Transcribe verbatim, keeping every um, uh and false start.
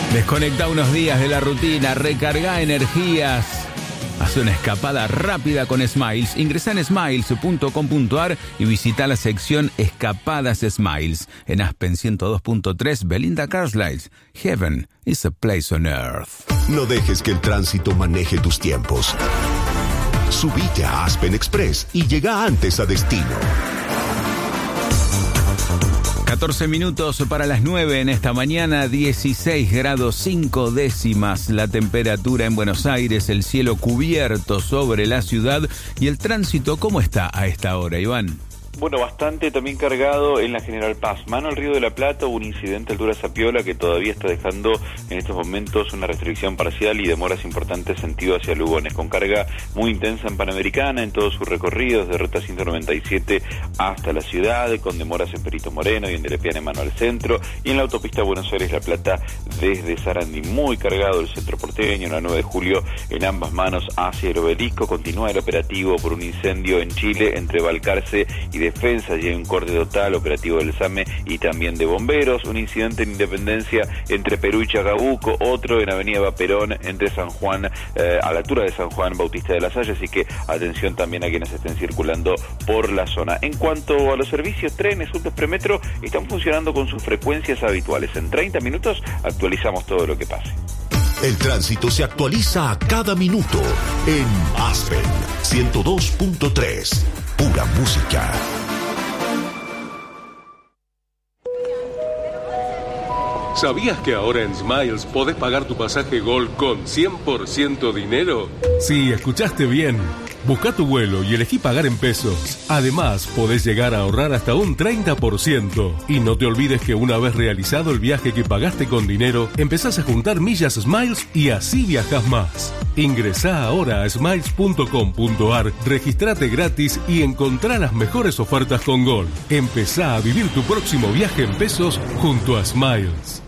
Desconecta unos días de la rutina, recarga energías. Hace una escapada rápida con Smiles. Ingresa en smiles punto com punto a r y visita la sección Escapadas Smiles. En Aspen ciento dos punto tres, Belinda Carlisle. Heaven is a place on earth. No dejes que el tránsito maneje tus tiempos. Subite a Aspen Express y llega antes a destino. catorce minutos para las nueve en esta mañana, dieciséis grados cinco décimas la temperatura en Buenos Aires, el cielo cubierto sobre la ciudad y el tránsito, ¿cómo está a esta hora, Iván? Bueno, bastante también cargado en la General Paz. Mano al Río de la Plata, hubo un incidente a altura Zapiola que todavía está dejando en estos momentos una restricción parcial y demoras importantes sentido hacia Lugones, con carga muy intensa en Panamericana, en todos sus recorridos, de ruta ciento noventa y siete hasta la ciudad, con demoras en Perito Moreno y en Delepiane Mano al centro, y en la autopista Buenos Aires-La Plata desde Sarandí, muy cargado el centro porteño, en la nueve de julio, en ambas manos hacia el Obelisco. Continúa el operativo por un incendio en Chile entre Balcarce y Defensa, y hay un corte total operativo del SAME y también de bomberos. Un incidente en Independencia entre Perú y Chacabuco, otro en Avenida Perón entre San Juan, eh, a la altura de San Juan Bautista de la Salle, así que atención también a quienes estén circulando por la zona. En cuanto a los servicios, trenes, subtes, premetro, están funcionando con sus frecuencias habituales. En treinta minutos actualizamos todo lo que pase. El tránsito se actualiza a cada minuto en Aspen ciento dos punto tres. Pura música. ¿Sabías que ahora en Smiles podés pagar tu pasaje Gol con cien por ciento dinero? Sí, escuchaste bien. Busca tu vuelo y elegí pagar en pesos. Además, podés llegar a ahorrar hasta un treinta por ciento. Y no te olvides que una vez realizado el viaje que pagaste con dinero, empezás a juntar millas Smiles y así viajás más. Ingresá ahora a smiles punto com punto a r, registrate gratis y encontrá las mejores ofertas con Gol. Empezá a vivir tu próximo viaje en pesos junto a Smiles.